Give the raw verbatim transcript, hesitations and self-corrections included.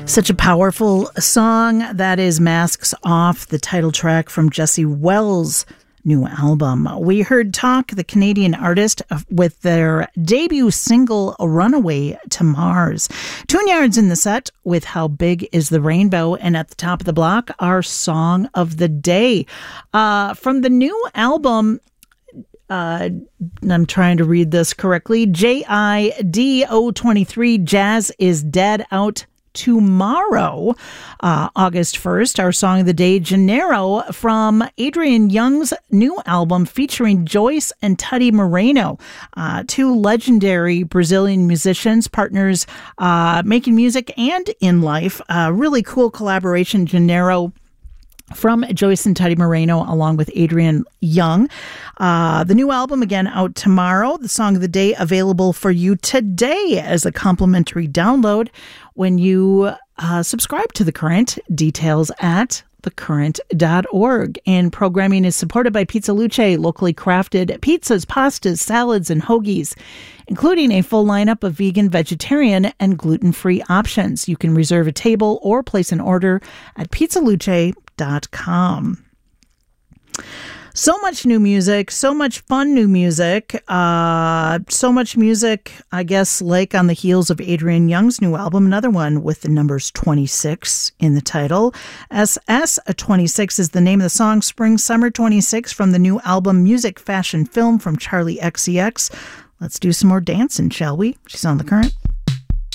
Such a powerful song. That is Masks Off, the title track from Jesse Wells' new album. We heard Talk, the Canadian artist, with their debut single, Runaway to Mars. Tune-Yards in the set with How Big is the Rainbow, and at the top of the block, our song of the day. Uh, from the new album, uh, I'm trying to read this correctly, J I D O twenty-three, Jazz is Dead, out tomorrow, uh, August first. Our song of the day, Gennaro, from Adrian Young's new album featuring Joyce and Tuddy Moreno, uh, two legendary Brazilian musicians, partners uh, making music and in life. Uh, really cool collaboration, Gennaro, from Joyce and Tuddy Moreno, along with Adrian Young. Uh, the new album, again, out tomorrow. The song of the day available for you today as a complimentary download when you uh, subscribe to The Current. Details at the current dot org. And programming is supported by Pizza Luce, locally crafted pizzas, pastas, salads, and hoagies, including a full lineup of vegan, vegetarian, and gluten-free options. You can reserve a table or place an order at pizza luce dot com. So much new music, so much fun new music, uh, so much music, I guess, like on the heels of Adrian Young's new album, another one with the numbers twenty-six in the title. S S twenty-six is the name of the song, Spring Summer twenty-six, from the new album Music Fashion Film from Charlie X C X. Let's do some more dancing, shall we? She's on The Current.